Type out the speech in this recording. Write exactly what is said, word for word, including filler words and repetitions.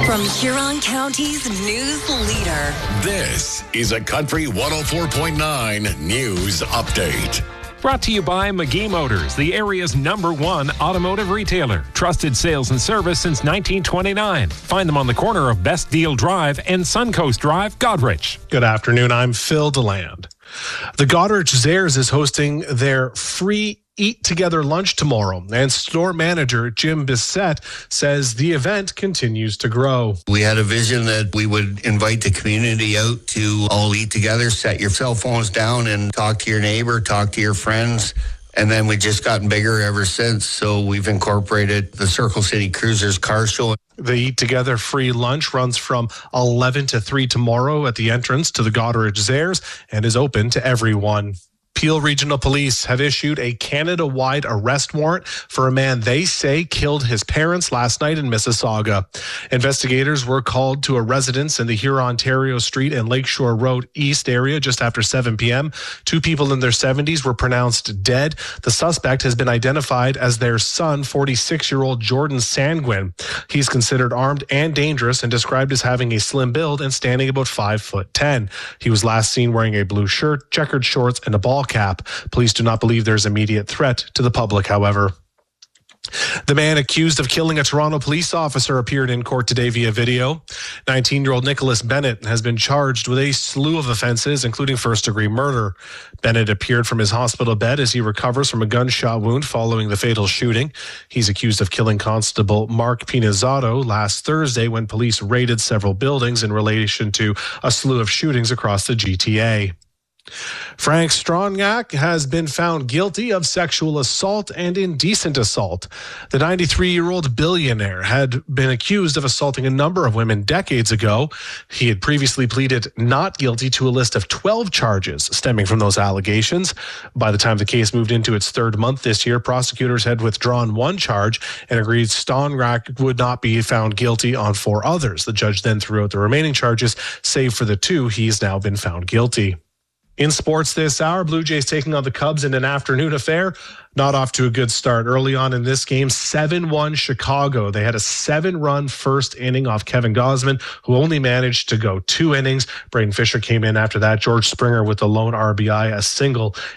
From Huron County's news leader. This is a Country one oh four point nine News Update. Brought to you by McGee Motors, the area's number one automotive retailer. Trusted sales and service since nineteen twenty-nine. Find them on the corner of Best Deal Drive and Suncoast Drive, Goderich. Good afternoon. I'm Phil DeLand. The Goderich Zehrs is hosting their free Eat Together lunch tomorrow, and store manager Jim Bissett says the event continues to grow. We had a vision that we would invite the community out to all eat together, set your cell phones down and talk to your neighbor, talk to your friends. And then we've just gotten bigger ever since. So we've incorporated the Circle City Cruisers car show. The Eat Together free lunch runs from eleven to three tomorrow at the entrance to the Goderich Zehrs and is open to everyone. Peel Regional Police have issued a Canada-wide arrest warrant for a man they say killed his parents last night in Mississauga. Investigators were called to a residence in the Huron-Ontario Street and Lakeshore Road East area just after seven p.m. Two people in their seventies were pronounced dead. The suspect has been identified as their son, forty-six-year-old Jordan Sanguin. He's considered armed and dangerous and described as having a slim build and standing about five foot ten. He was last seen wearing a blue shirt, checkered shorts, and a ball cap. Police do not believe there's immediate threat to the public, however. The man accused of killing a Toronto police officer appeared in court today via video. nineteen-year-old Nicholas Bennett has been charged with a slew of offenses, including first-degree murder. Bennett appeared from his hospital bed as he recovers from a gunshot wound following the fatal shooting. He's accused of killing Constable Mark Pinizzato last Thursday when police raided several buildings in relation to a slew of shootings across the G T A. Frank Stronach has been found guilty of sexual assault and indecent assault. The ninety-three-year-old billionaire had been accused of assaulting a number of women decades ago. He had previously pleaded not guilty to a list of twelve charges stemming from those allegations. By the time the case moved into its third month this year, prosecutors had withdrawn one charge and agreed Stronach would not be found guilty on four others. The judge then threw out the remaining charges, save for the two he's now been found guilty. In sports this hour, Blue Jays taking on the Cubs in an afternoon affair. Not off to a good start. Early on in this game, seven one Chicago. They had a seven-run first inning off Kevin Gausman, who only managed to go two innings. Braden Fisher came in after that. George Springer with the lone R B I, a single